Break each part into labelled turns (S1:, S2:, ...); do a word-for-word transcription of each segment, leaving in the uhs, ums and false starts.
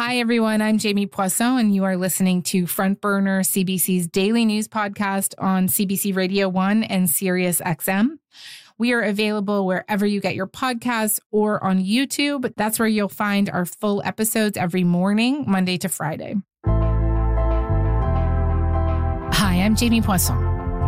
S1: Hi, everyone. I'm Jamie Poisson, and you are listening to Front Burner, C B C's daily news podcast on C B C Radio one and Sirius X M. We are available wherever you get your podcasts or on YouTube. That's where you'll find our full episodes every morning, Monday to Friday. Hi, I'm Jamie Poisson.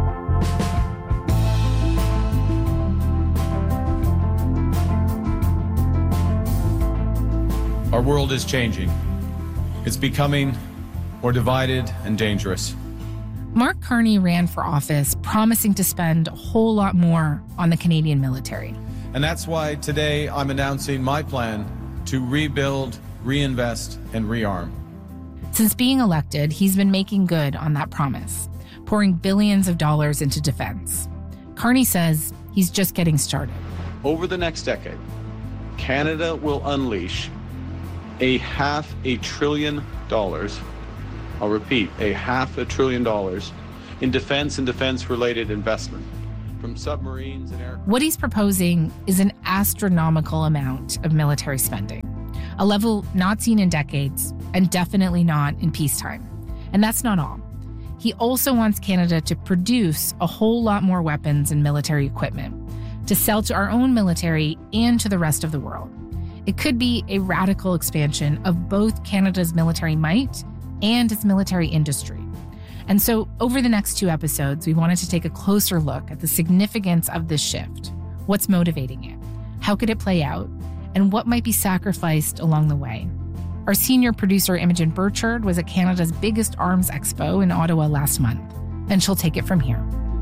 S2: Our world is changing. It's becoming more divided and dangerous.
S1: Mark Carney ran for office promising to spend a whole lot more on the Canadian military.
S2: And that's why today I'm announcing my plan to rebuild, reinvest, and rearm.
S1: Since being elected, he's been making good on that promise, pouring billions of dollars into defense. Carney says he's just getting started.
S3: Over the next decade, Canada will unleash a half a trillion dollars, I'll repeat, a half a trillion dollars in defense and defense-related investment, from submarines and aircraft.
S1: What he's proposing is an astronomical amount of military spending, a level not seen in decades and definitely not in peacetime. And that's not all. He also wants Canada to produce a whole lot more weapons and military equipment to sell to our own military and to the rest of the world. It could be a radical expansion of both Canada's military might and its military industry. And so over the next two episodes, we wanted to take a closer look at the significance of this shift. What's motivating it? How could it play out? And what might be sacrificed along the way? Our senior producer, Imogen Burchard, was at Canada's biggest arms expo in Ottawa last month, and she'll take it from here.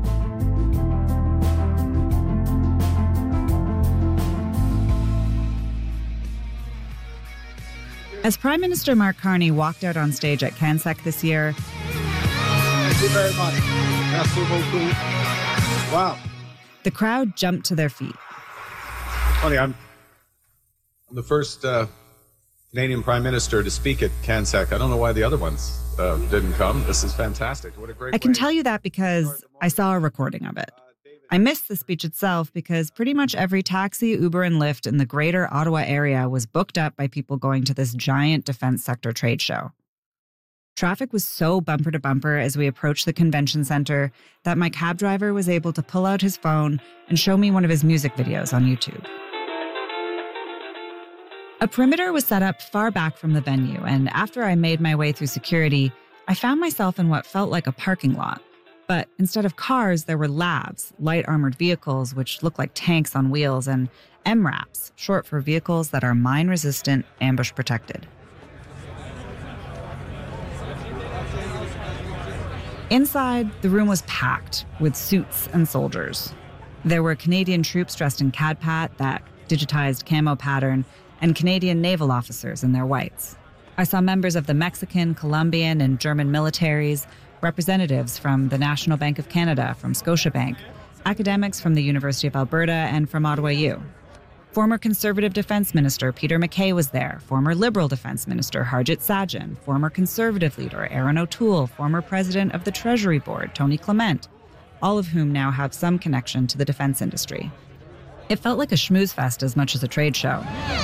S4: As Prime Minister Mark Carney walked out on stage at CanSec this year,
S5: thank you very much. Merci beaucoup. Wow.
S4: The crowd jumped to their feet.
S5: Funny, I'm the first uh, Canadian Prime Minister to speak at CanSec. I don't know why the other ones uh, didn't come. This is fantastic. What a great
S4: I can
S5: way.
S4: tell you that because I saw a recording of it. I missed the speech itself because pretty much every taxi, Uber, and Lyft in the greater Ottawa area was booked up by people going to this giant defense sector trade show. Traffic was so bumper to bumper as we approached the convention center that my cab driver was able to pull out his phone and show me one of his music videos on YouTube. A perimeter was set up far back from the venue, and after I made my way through security, I found myself in what felt like a parking lot. But instead of cars, there were labs, light armored vehicles, which look like tanks on wheels, and M RAPs, short for vehicles that are mine-resistant, ambush-protected. Inside, the room was packed with suits and soldiers. There were Canadian troops dressed in C A D P A T, that digitized camo pattern, and Canadian naval officers in their whites. I saw members of the Mexican, Colombian, and German militaries, representatives from the National Bank of Canada, from Scotiabank, academics from the University of Alberta, and from Ottawa U. Former Conservative Defense Minister Peter MacKay was there, former Liberal Defense Minister Harjit Sajjan, former Conservative leader Erin O'Toole, former President of the Treasury Board Tony Clement, all of whom now have some connection to the defense industry. It felt like a schmooze fest as much as a trade show.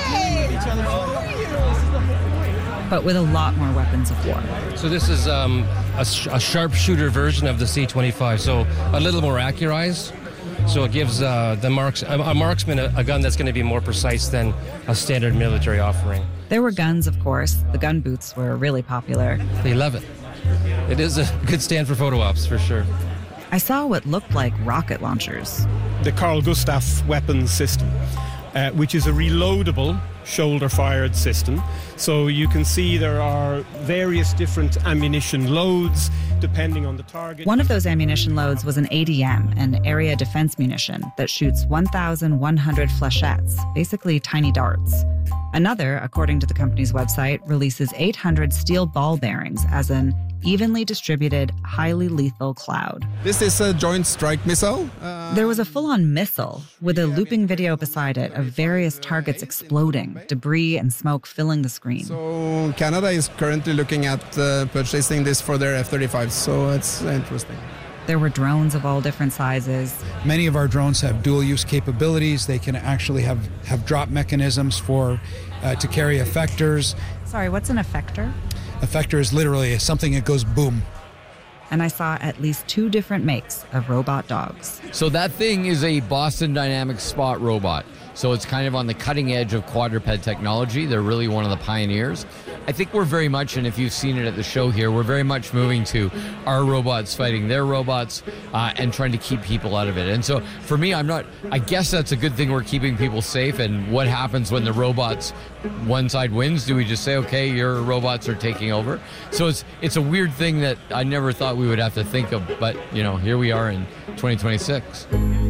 S4: But with a lot more weapons of war.
S6: So this is um, a, sh- a sharpshooter version of the C twenty-five, so a little more accurized. So it gives uh, the marks a, a marksman a, a gun that's going to be more precise than a standard military offering.
S4: There were guns, of course. The gun booths were really popular.
S6: They love it. It is a good stand for photo ops, for sure.
S4: I saw what looked like rocket launchers.
S7: The Carl Gustaf weapons system, uh, which is a reloadable shoulder-fired system. So you can see there are various different ammunition loads depending on the target.
S4: One of those ammunition loads was an A D M, an area defense munition that shoots one thousand one hundred flechettes, basically tiny darts. Another, according to the company's website, releases eight hundred steel ball bearings as an evenly distributed, highly lethal cloud.
S8: This is a joint strike missile. Uh,
S4: there was a full-on missile with a looping video beside it of various targets exploding, debris and smoke filling the screen.
S8: So Canada is currently looking at uh, purchasing this for their F thirty-fives, so it's interesting.
S4: There were drones of all different sizes.
S9: Many of our drones have dual-use capabilities. They can actually have, have drop mechanisms for uh, to carry effectors.
S4: Sorry, what's an effector?
S9: Effector is literally something that goes boom.
S4: And I saw at least two different makes of robot dogs.
S10: So that thing is a Boston Dynamics Spot robot. So it's kind of on the cutting edge of quadruped technology. They're really one of the pioneers. I think we're very much, and if you've seen it at the show here, we're very much moving to our robots fighting their robots uh, and trying to keep people out of it. And so for me, I'm not, I guess that's a good thing, we're keeping people safe. And what happens when the robots, one side wins? Do we just say, okay, your robots are taking over? So it's it's a weird thing that I never thought we would have to think of, but you know, here we are in twenty twenty-six.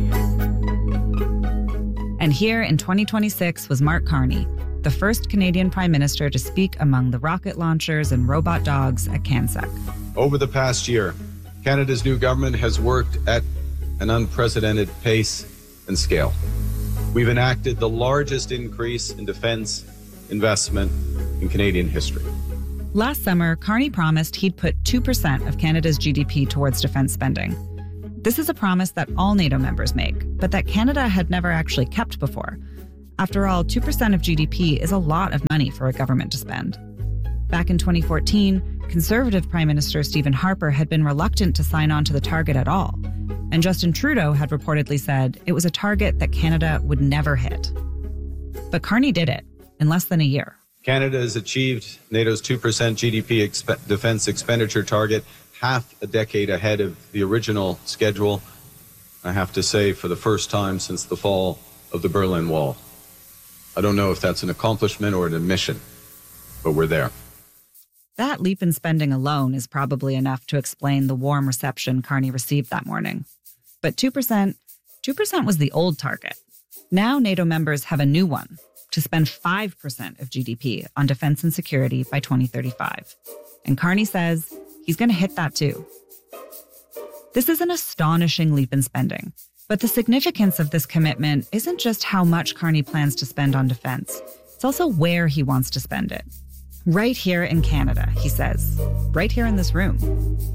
S4: And here in twenty twenty-six was Mark Carney, the first Canadian Prime Minister to speak among the rocket launchers and robot dogs at CANSEC.
S5: Over the past year, Canada's new government has worked at an unprecedented pace and scale. We've enacted the largest increase in defense investment in Canadian history.
S4: Last summer, Carney promised he'd put two percent of Canada's G D P towards defense spending. This is a promise that all NATO members make, but that Canada had never actually kept before. After all, two percent of G D P is a lot of money for a government to spend. Back in twenty fourteen, Conservative Prime Minister Stephen Harper had been reluctant to sign on to the target at all, and Justin Trudeau had reportedly said it was a target that Canada would never hit. But Carney did it in less than a year.
S5: Canada has achieved NATO's two percent G D P exp- defense expenditure target half a decade ahead of the original schedule, I have to say, for the first time since the fall of the Berlin Wall. I don't know if that's an accomplishment or an admission, but we're there.
S4: That leap in spending alone is probably enough to explain the warm reception Carney received that morning. But two percent, two percent was the old target. Now NATO members have a new one, to spend five percent of G D P on defense and security by twenty thirty-five. And Carney says he's going to hit that too. This is an astonishing leap in spending. But the significance of this commitment isn't just how much Carney plans to spend on defense. It's also where he wants to spend it. Right here in Canada, he says. Right here in this room.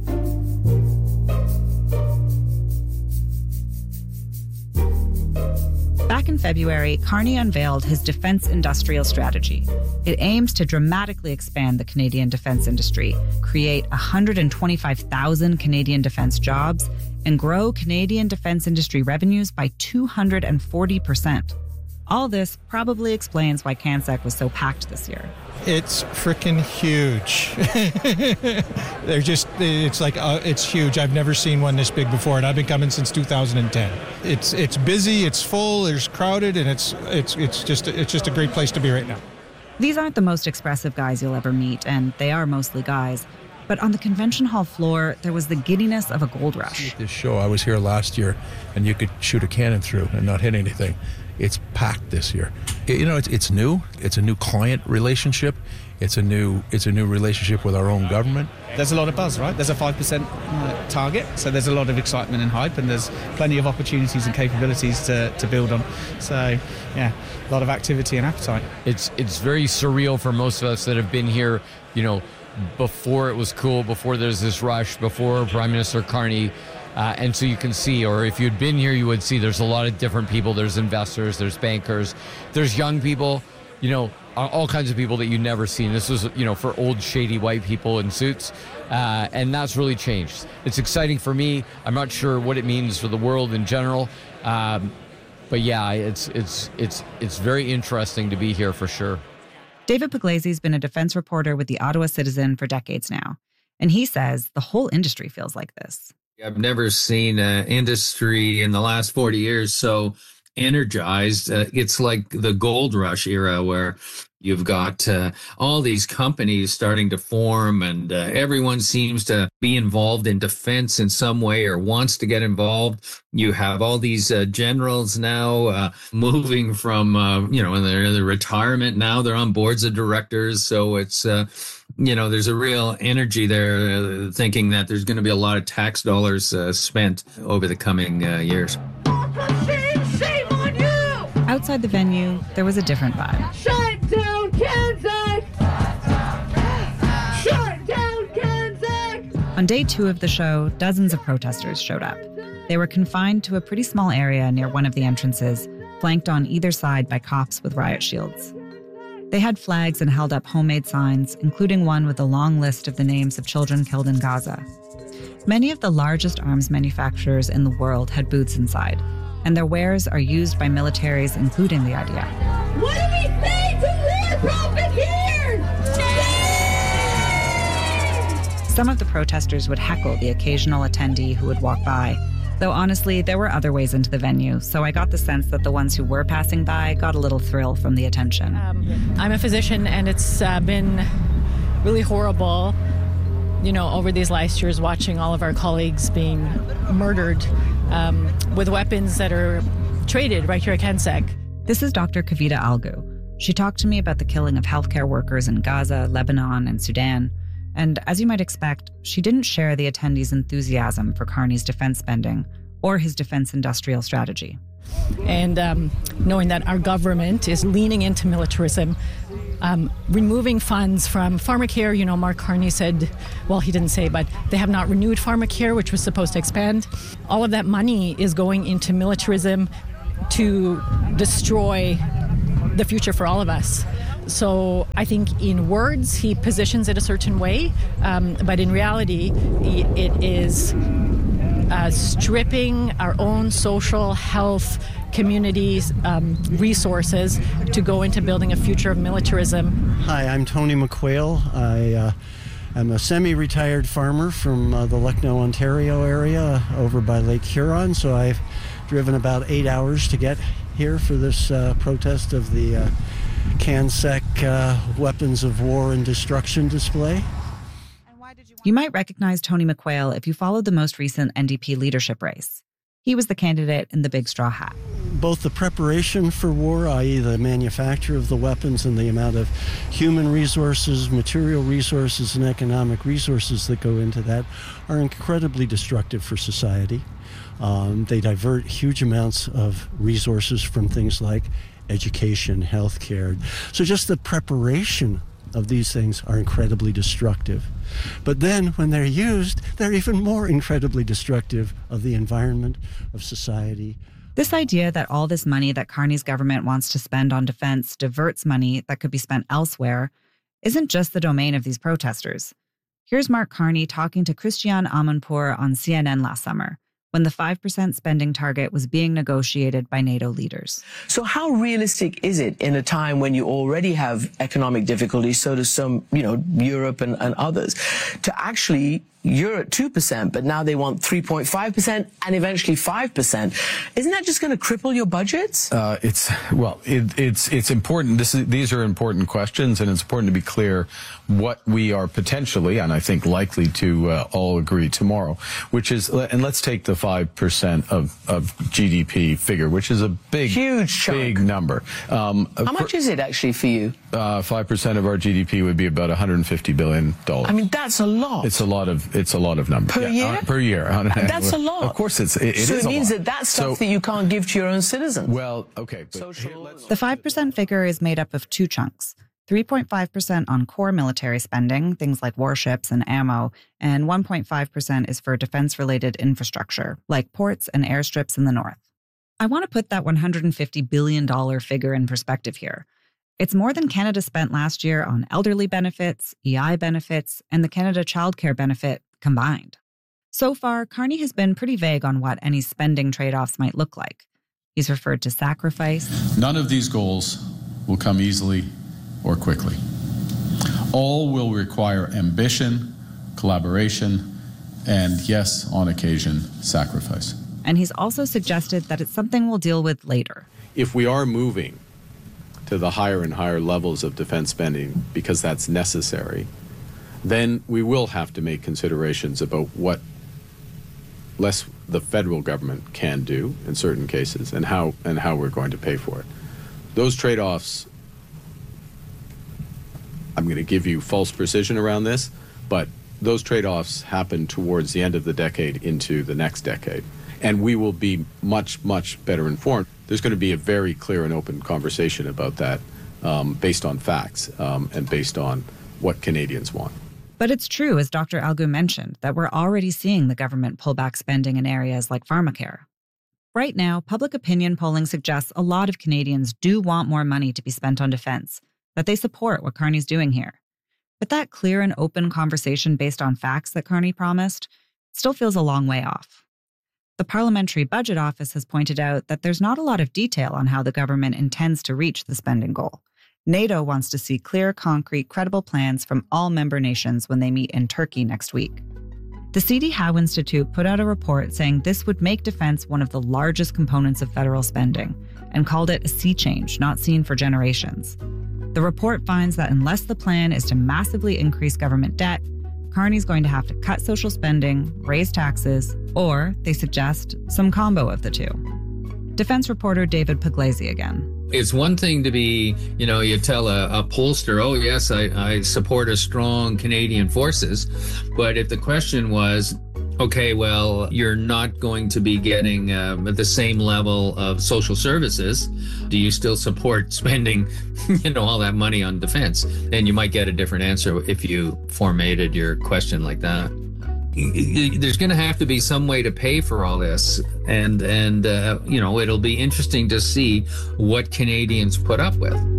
S4: Back in February, Carney unveiled his defense industrial strategy. It aims to dramatically expand the Canadian defense industry, create one hundred twenty-five thousand Canadian defense jobs, and grow Canadian defense industry revenues by two hundred forty percent. All this probably explains why CANSEC was so packed this year.
S11: It's freaking huge. They're just, it's like, uh, it's huge. I've never seen one this big before, and I've been coming since two thousand ten. It's it's busy, it's full, there's crowded, and it's it's it's just it's just a great place to be right now.
S4: These aren't the most expressive guys you'll ever meet, and they are mostly guys. But on the convention hall floor, there was the giddiness of a gold rush.
S12: This show, I was here last year, and you could shoot a cannon through and not hit anything. It's packed this year. You know, it's it's new. It's a new client relationship. It's a new it's a new relationship with our own government.
S13: There's a lot of buzz, right? There's a five percent uh, target, so there's a lot of excitement and hype, and there's plenty of opportunities and capabilities to, to build on. So, yeah, a lot of activity and appetite.
S10: It's it's very surreal for most of us that have been here, you know, before it was cool, before there's this rush, before Prime Minister Carney. Uh, and so you can see, or if you'd been here, you would see there's a lot of different people. There's investors, there's bankers, there's young people, you know, all kinds of people that you never seen. This was, you know, for old shady white people in suits. Uh, and that's really changed. It's exciting for me. I'm not sure what it means for the world in general. Um, but yeah, it's, it's, it's, it's very interesting to be here for sure.
S4: David Puglisi's been a defense reporter with the Ottawa Citizen for decades now. And he says the whole industry feels like this.
S14: I've never seen an industry in the last forty years so energized. Uh, it's like the gold rush era where you've got uh, all these companies starting to form, and uh, everyone seems to be involved in defense in some way or wants to get involved. You have all these uh, generals now uh, moving from, uh, you know, in their, their retirement now. They're on boards of directors. So it's, uh, you know, there's a real energy there uh, thinking that there's going to be a lot of tax dollars uh, spent over the coming uh, years.
S4: Outside the venue, there was a different vibe.
S15: Shut down CANSEC! Shut down CANSEC!
S4: On day two of the show, dozens of protesters showed up. They were confined to a pretty small area near one of the entrances, flanked on either side by cops with riot shields. They had flags and held up homemade signs, including one with a long list of the names of children killed in Gaza. Many of the largest arms manufacturers in the world had booths inside, and their wares are used by militaries, including the I D F.
S15: What do we say to live profit here?
S4: Some of the protesters would heckle the occasional attendee who would walk by, though honestly, there were other ways into the venue, so I got the sense that the ones who were passing by got a little thrill from the attention.
S16: Um, I'm a physician, and it's uh, been really horrible, you know, over these last years, watching all of our colleagues being murdered um, with weapons that are traded right here at CanSec.
S4: This is Doctor Kavita Algu. She talked to me about the killing of healthcare workers in Gaza, Lebanon, and Sudan. And as you might expect, she didn't share the attendees' enthusiasm for Carney's defense spending or his defense industrial strategy.
S16: And um, knowing that our government is leaning into militarism, um, removing funds from pharmacare, you know, Mark Carney said, well, he didn't say, but they have not renewed pharmacare, which was supposed to expand. All of that money is going into militarism to destroy the future for all of us. So I think in words, he positions it a certain way, um, but in reality, it is uh, stripping our own social health communities um, resources to go into building a future of militarism.
S17: Hi, I'm Tony McQuail. I uh, am a semi-retired farmer from uh, the Lucknow, Ontario area over by Lake Huron, so I've driven about eight hours to get here for this uh, protest of the uh, CanSec uh, Weapons of War and Destruction display.
S4: You might recognize Tony McQuail if you followed the most recent N D P leadership race. He was the candidate in the big straw hat.
S17: Both the preparation for war, that is the manufacture of the weapons, and the amount of human resources, material resources, and economic resources that go into that are incredibly destructive for society. Um, they divert huge amounts of resources from things like education, healthcare. So just the preparation of these things are incredibly destructive. But then when they're used, they're even more incredibly destructive of the environment, of society.
S4: This idea that all this money that Carney's government wants to spend on defense diverts money that could be spent elsewhere isn't just the domain of these protesters. Here's Mark Carney talking to Christiane Amanpour on C N N last summer, when the five percent spending target was being negotiated by NATO leaders.
S18: So how realistic is it in a time when you already have economic difficulties, so does some, you know, Europe and, and others, to actually, you're at two percent, but now they want three point five percent and eventually five percent. Isn't that just going to cripple your budgets?
S19: Uh, it's, well, it, it's, it's important. This is, these are important questions, and it's important to be clear what we are potentially, and I think likely to uh, all agree tomorrow, which is, and let's take the five percent of, of G D P figure, which is a big,
S18: huge chunk.
S19: Big number. Um,
S18: How much is it actually for you?
S19: Uh, five percent of our G D P would be about one hundred fifty billion dollars.
S18: I mean, that's a lot.
S19: It's a lot of, it's a lot of numbers.
S18: Per
S19: yeah,
S18: year?
S19: Uh, per year.
S18: That's a lot.
S19: Of course it's, it, it
S18: so
S19: is
S18: it
S19: a
S18: means
S19: lot.
S18: that that's stuff
S19: so,
S18: that you can't give to your own citizens.
S19: Well, okay. But here, let's...
S4: The five percent figure is made up of two chunks. three point five percent on core military spending, things like warships and ammo, and one point five percent is for defense-related infrastructure, like ports and airstrips in the north. I want to put that one hundred fifty billion dollars figure in perspective here. It's more than Canada spent last year on elderly benefits, E I benefits, and the Canada Child Care benefit combined. So far, Carney has been pretty vague on what any spending trade-offs might look like. He's referred to sacrifice.
S2: None of these goals will come easily or quickly. All will require ambition, collaboration, and yes, on occasion, sacrifice.
S4: And he's also suggested that it's something we'll deal with later.
S5: If we are moving to the higher and higher levels of defense spending because that's necessary, then we will have to make considerations about what less the federal government can do in certain cases and how and how we're going to pay for it. Those trade-offs, I'm going to give you false precision around this, but those trade-offs happen towards the end of the decade into the next decade. And we will be much, much better informed. There's going to be a very clear and open conversation about that um, based on facts um, and based on what Canadians want.
S4: But it's true, as Doctor Algu mentioned, that we're already seeing the government pull back spending in areas like pharmacare. Right now, public opinion polling suggests a lot of Canadians do want more money to be spent on defense, that they support what Carney's doing here. But that clear and open conversation based on facts that Carney promised still feels a long way off. The Parliamentary Budget Office has pointed out that there's not a lot of detail on how the government intends to reach the spending goal. NATO wants to see clear, concrete, credible plans from all member nations when they meet in Turkey next week. The C D Howe Institute put out a report saying this would make defense one of the largest components of federal spending and called it a sea change not seen for generations. The report finds that unless the plan is to massively increase government debt, Carney's going to have to cut social spending, raise taxes, or, they suggest, some combo of the two. Defense reporter David Pugliese again.
S14: It's one thing to be, you know, you tell a, a pollster, oh, yes, I, I support a strong Canadian forces. But if the question was, okay, well, you're not going to be getting um, the same level of social services, do you still support spending, you know, all that money on defense? And you might get a different answer if you formatted your question like that. There's going to have to be some way to pay for all this. And, and uh, you know, it'll be interesting to see what Canadians put up with.